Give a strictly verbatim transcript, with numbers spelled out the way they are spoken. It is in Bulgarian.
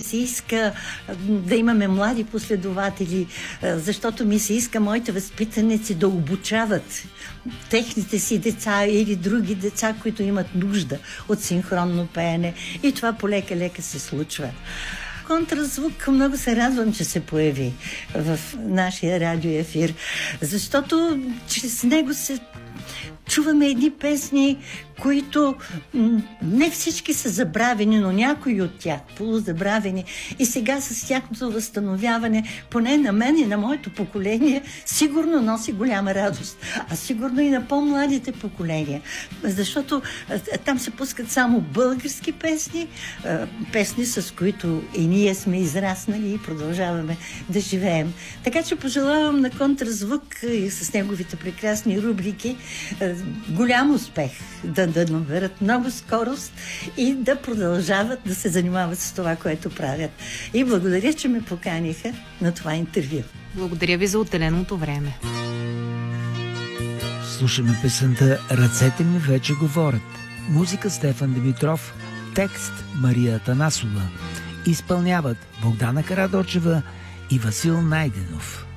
се иска да имаме млади последователи, защото ми се иска моите възпитаници да обучават техните си деца или други деца, които имат нужда от синхронно пеене. И това полека-лека се случва. Контразвук много се радвам, че се появи в нашия радиоефир, защото чрез него се чуваме едни песни, които м- не всички са забравени, но някои от тях полузабравени. И сега с тяхното възстановяване, поне на мен и на моето поколение, сигурно носи голяма радост. А сигурно и на по-младите поколения. Защото а, там се пускат само български песни, а, песни, с които и ние сме израснали и продължаваме да живеем. Така че пожелавам на Контразвук и с неговите прекрасни рубрики а, голям успех, да, да наберат много скорост и да продължават да се занимават с това, което правят. И благодаря, че ме поканиха на това интервю. Благодаря ви за отделеното време. Слушаме песента "Ръцете ми вече говорят". Музика Стефан Димитров, текст Мария Атанасова. Изпълняват Богдана Карадочева и Васил Найденов.